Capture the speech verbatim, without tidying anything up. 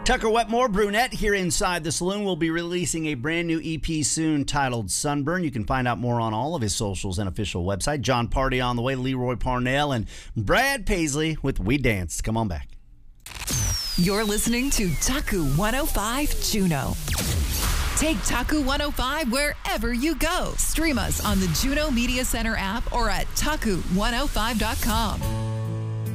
Tucker Wetmore, brunette, here inside the saloon, will be releasing a brand new E P soon titled Sunburn. You can find out more on all of his socials and official website. John Party on the way, Leroy Parnell, and Brad Paisley with We Dance. Come on back. You're listening to Taku one oh five Juneau. Take Taku one oh five wherever you go. Stream us on the Juneau Media Center app or at taku one oh five dot com.